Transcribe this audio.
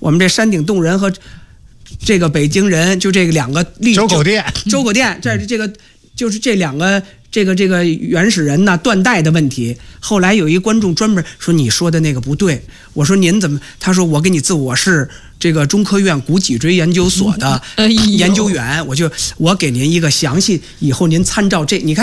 我们这山顶洞人和这个北京人，就这个两个周口店， 这个就是这两个这个原始人呢断代的问题。后来有一观众专门说你说的那个不对，我说您怎么？他说我给你我是这个中科院古脊椎研究所的研究员，我给您一个详细，以后您参照这，你看。